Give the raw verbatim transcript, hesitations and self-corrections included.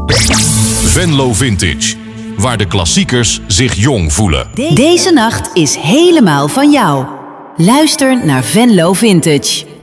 Venlo Vintage, waar de klassiekers zich jong voelen. Deze nacht is helemaal van jou. Luister naar Venlo Vintage.